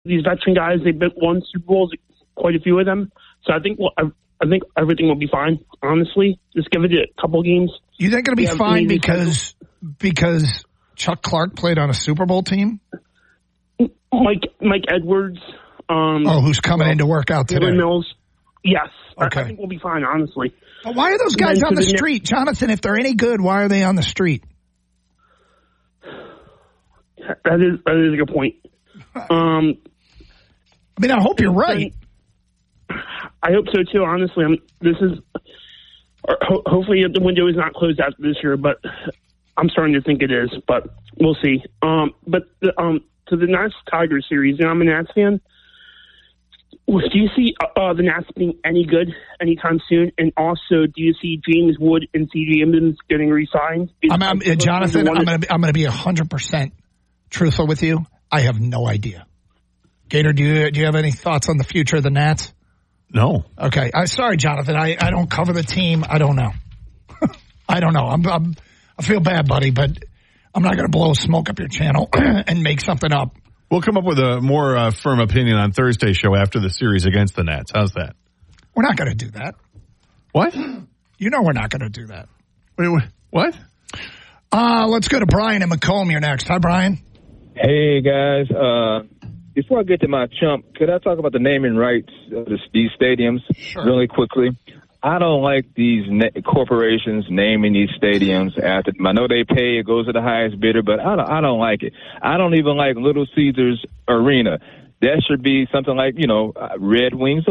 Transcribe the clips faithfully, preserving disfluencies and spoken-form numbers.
these veteran guys, they've been won Super Bowls, quite a few of them. So I think well, I, I think everything will be fine. Honestly, just give it a couple games. You think it'll be fine because because Chuck Clark played on a Super Bowl team? Mike Mike Edwards. Um, oh, who's coming well, in to work out today? Mills. Yes. Okay. I, I think we'll be fine, honestly. But why are those guys on the, the street? Jonathan, if they're any good, why are they on the street? That is that is a good point. Um, I mean, I hope you're right. I hope so, too, honestly. I'm, this is ho- hopefully the window is not closed after this year, but I'm starting to think it is, but we'll see. Um, but the, um, to the Nats-Tigers series, and I'm a Nats fan, do you see uh, the Nats being any good anytime soon? And also, do you see James Wood and C J Abrams getting re-signed? I'm, I'm, uh, Jonathan, I'm going to I'm going to be one hundred percent truthful with you. I have no idea. Gator, do you do you have any thoughts on the future of the Nats? No. Okay. I sorry, Jonathan. I, I don't cover the team. I don't know. I don't know. I'm, I'm I feel bad, buddy, but I'm not going to blow smoke up your channel and make something up. We'll come up with a more uh, firm opinion on Thursday's show after the series against the Nats. How's that? We're not going to do that. What? You know we're not going to do that. Wait, wait, what? Uh, let's go to Brian in Macomb. You're next. Hi, Brian. Hey, guys. Uh, before I get to my chump, could I talk about the naming rights of this, these stadiums sure. really quickly? I don't like these na- corporations naming these stadiums after them. I know they pay, it goes to the highest bidder, but I don't, I don't like it. I don't even like Little Caesars Arena. That should be something like, you know, Red Wings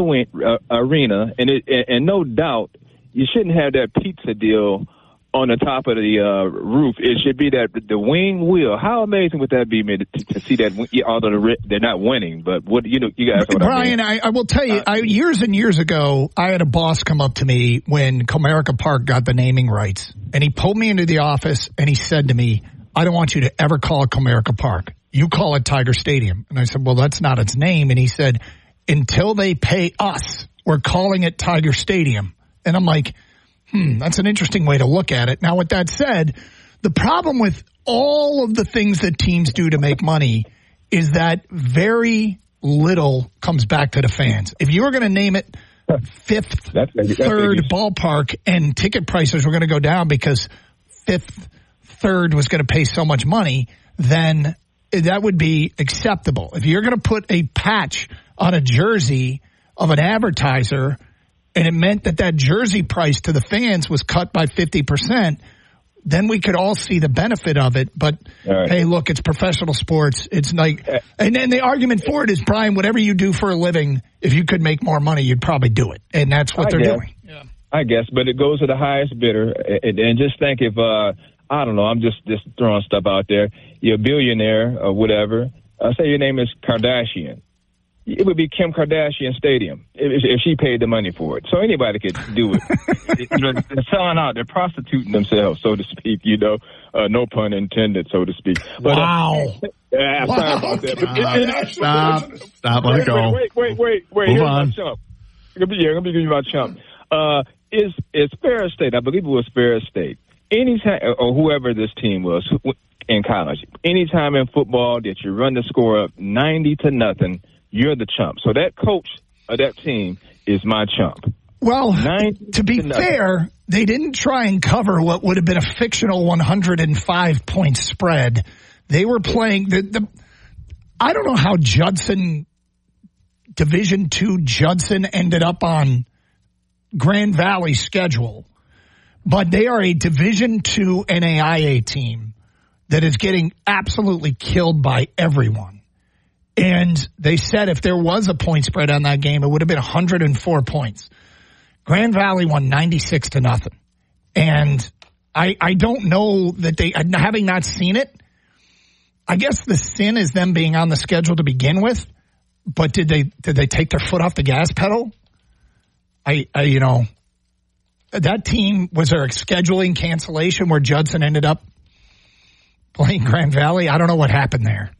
Arena. And, it, and, and no doubt, you shouldn't have that pizza deal on the top of the uh, roof. It should be that the wing wheel. How amazing would that be, man, to, to see that? Although they're not winning, but what you know, you guys. Know what Brian, I, mean. I, I will tell you, I, years and years ago, I had a boss come up to me when Comerica Park got the naming rights, and he pulled me into the office and he said to me, "I don't want you to ever call it Comerica Park. You call it Tiger Stadium." And I said, "Well, that's not its name." And he said, "Until they pay us, we're calling it Tiger Stadium." And I'm like, Hmm, that's an interesting way to look at it. Now, with that said, the problem with all of the things that teams do to make money is that very little comes back to the fans. If you were going to name it fifth, that's, that's third ballpark and ticket prices were going to go down because fifth, third was going to pay so much money, then that would be acceptable. If you're going to put a patch on a jersey of an advertiser and it meant that that jersey price to the fans was cut by fifty percent, then we could all see the benefit of it. But, right. Hey, look, it's professional sports. It's like, and then the argument for it is, Brian, whatever you do for a living, if you could make more money, you'd probably do it. And that's what I they're guess. doing. Yeah. I guess, but it goes to the highest bidder. And, and just think if, uh, I don't know, I'm just, just throwing stuff out there. You're a billionaire or whatever. Uh, say your name is Kardashian. It would be Kim Kardashian Stadium if, if she paid the money for it. So anybody could do it. it you know, they're selling out. They're prostituting themselves, so to speak. You know, uh, no pun intended, so to speak. But, wow. Uh, yeah, wow. Sorry about that. But it, it, stop. Stop. Let wait, it go. Wait, wait, wait, wait. Move Here's on. my chump. I'm gonna be, yeah, I'm gonna give you my chump. Uh, is is Ferris State? I believe it was Ferris State. Anytime, or whoever this team was in college. Anytime in football that you run the score up ninety to nothing, you're the chump. So that coach of that team is my chump. Well, to be to fair, they didn't try and cover what would have been a fictional one hundred five point spread. They were playing the, the I don't know how Judson, Division two Judson ended up on Grand Valley's schedule, but they are a Division two N A I A team that is getting absolutely killed by everyone. And they said if there was a point spread on that game, it would have been one hundred four points. Grand Valley won ninety-six to nothing. And I I don't know that they, having not seen it, I guess the sin is them being on the schedule to begin with. But did they did they take their foot off the gas pedal? I, I you know, that team, was there a scheduling cancellation where Judson ended up playing Grand Valley? I don't know what happened there.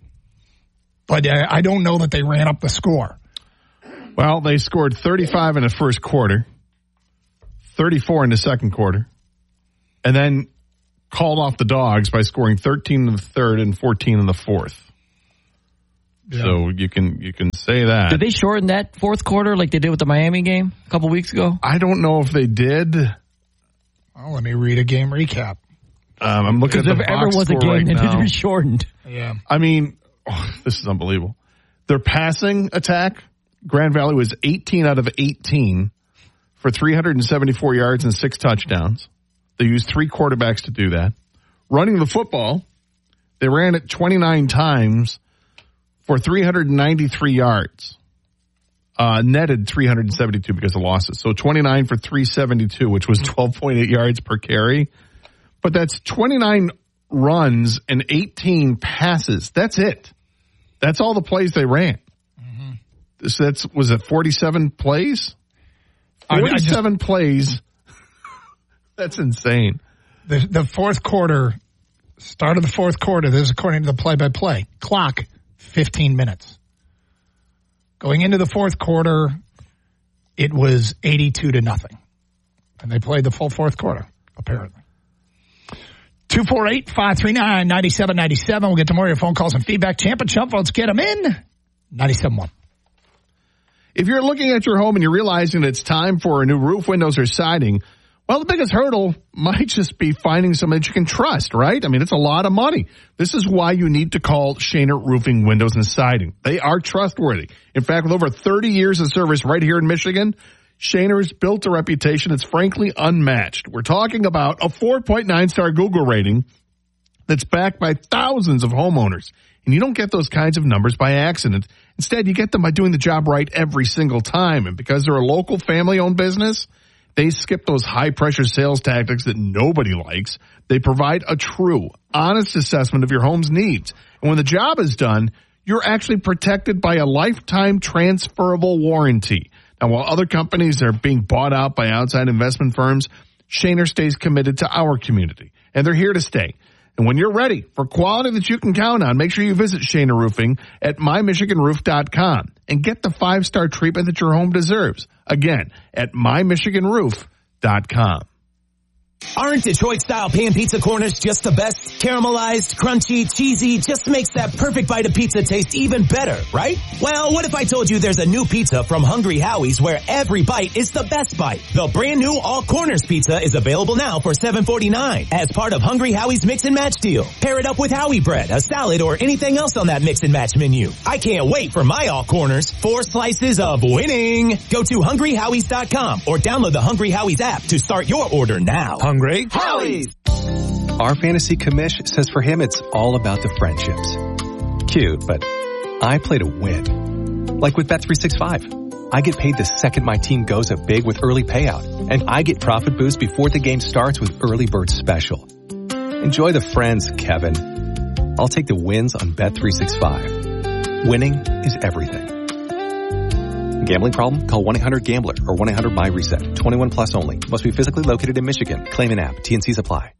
But uh, I don't know that they ran up the score. Well, they scored thirty-five in the first quarter, thirty-four in the second quarter, and then called off the Dogs by scoring thirteen in the third and fourteen in the fourth. Yeah. So you can you can say that. Did they shorten that fourth quarter like they did with the Miami game a couple weeks ago? I don't know if they did. Well, let me read a game recap. Um, I'm looking at the if box ever was a score game right that now. did be shortened. Yeah. I mean, oh, this is unbelievable. Their passing attack, Grand Valley was eighteen out of eighteen for three hundred seventy-four yards and six touchdowns. They used three quarterbacks to do that. Running the football, they ran it twenty-nine times for three hundred ninety-three yards. Uh, netted three hundred seventy-two because of losses. So twenty-nine for three seventy-two, which was twelve point eight yards per carry. But that's twenty-nine runs and eighteen passes. That's it. That's all the plays they ran. Mm-hmm. So that's, was it forty-seven plays? forty-seven just, plays. That's insane. The, the fourth quarter, start of the fourth quarter, this is according to the play-by-play. Clock, fifteen minutes. Going into the fourth quarter, it was eighty-two to nothing. And they played the full fourth quarter, apparently. two four eight, five three nine, nine seven nine seven. We'll get to more of your phone calls and feedback. Champ and Chump votes, get them in. ninety-seven point one. If you're looking at your home and you're realizing it's time for a new roof, windows, or siding, well, the biggest hurdle might just be finding someone that you can trust, right? I mean, it's a lot of money. This is why you need to call Shaner Roofing, Windows, and Siding. They are trustworthy. In fact, with over thirty years of service right here in Michigan, Shaner's built a reputation that's frankly unmatched. We're talking about a four point nine star Google rating that's backed by thousands of homeowners. And you don't get those kinds of numbers by accident. Instead, you get them by doing the job right every single time. And because they're a local family-owned business, they skip those high-pressure sales tactics that nobody likes. They provide a true, honest assessment of your home's needs. And when the job is done, you're actually protected by a lifetime transferable warranty. Now, while other companies are being bought out by outside investment firms, Shaner stays committed to our community. And they're here to stay. And when you're ready for quality that you can count on, make sure you visit Shaner Roofing at my michigan roof dot com and get the five-star treatment that your home deserves. Again, at my michigan roof dot com. Aren't Detroit-style pan pizza corners just the best? Caramelized, crunchy, cheesy, just makes that perfect bite of pizza taste even better, right? Well, what if I told you there's a new pizza from Hungry Howie's where every bite is the best bite? The brand new All Corners pizza is available now for seven forty-nine as part of Hungry Howie's Mix and Match deal. Pair it up with Howie bread, a salad, or anything else on that Mix and Match menu. I can't wait for my All Corners. Four slices of winning. Go to hungry howies dot com or download the Hungry Howie's app to start your order now. Hungry Howie's. Our fantasy commish says for him it's all about the friendships. Cute, but I play to win. Like with Bet three sixty-five. I get paid the second my team goes up big with early payout. And I get profit boost before the game starts with Early Bird Special. Enjoy the friends, Kevin. I'll take the wins on Bet three sixty-five. Winning is everything. Gambling problem? Call one eight hundred gambler or one eight hundred my reset. twenty-one plus only. Must be physically located in Michigan. Claim an app. T and C's apply.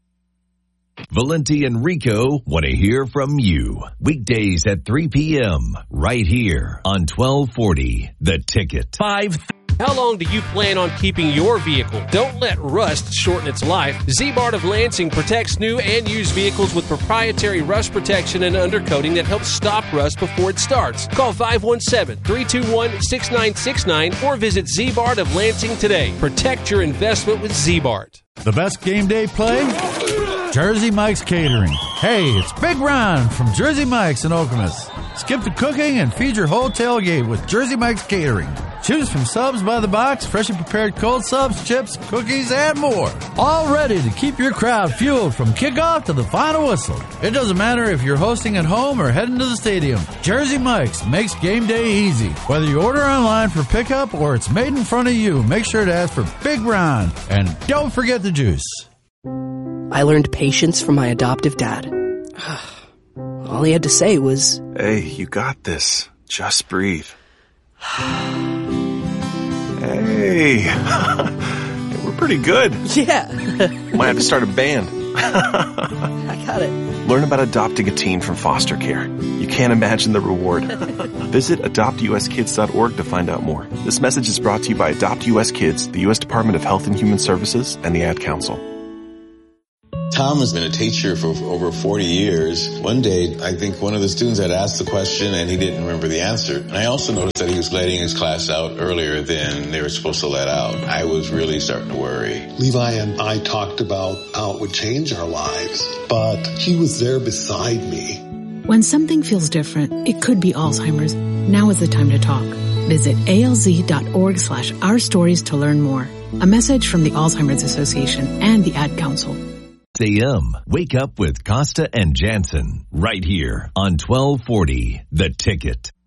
Valenti and Rico want to hear from you. Weekdays at three p.m. right here on twelve forty The Ticket. Five. How long do you plan on keeping your vehicle? Don't let rust shorten its life. Z-Bart of Lansing protects new and used vehicles with proprietary rust protection and undercoating that helps stop rust before it starts. Call five one seven, three two one, six nine six nine or visit Z-Bart of Lansing today. Protect your investment with Z-Bart. The best game day play? Jersey Mike's Catering. Hey, it's Big Ron from Jersey Mike's in Okemos. Skip the cooking and feed your whole tailgate with Jersey Mike's Catering. Choose from subs by the box, freshly prepared cold subs, chips, cookies, and more. All ready to keep your crowd fueled from kickoff to the final whistle. It doesn't matter if you're hosting at home or heading to the stadium. Jersey Mike's makes game day easy. Whether you order online for pickup or it's made in front of you, make sure to ask for Big Ron. And don't forget the juice. I learned patience from my adoptive dad. All he had to say was, "Hey, you got this. Just breathe." Hey, we're pretty good. Yeah. Might have to start a band. I got it. Learn about adopting a teen from foster care. You can't imagine the reward. Visit adopt u s kids dot org to find out more. This message is brought to you by Adopt U S Kids, the U S Department of Health and Human Services, and the Ad Council. Tom has been a teacher for over forty years. One day, I think one of the students had asked the question and he didn't remember the answer. And I also noticed that he was letting his class out earlier than they were supposed to let out. I was really starting to worry. Levi and I talked about how it would change our lives, but he was there beside me. When something feels different, it could be Alzheimer's. Now is the time to talk. Visit alz.org slash our stories to learn more. A message from the Alzheimer's Association and the Ad Council. A M. Wake up with Costa and Jansen right here on twelve forty The Ticket.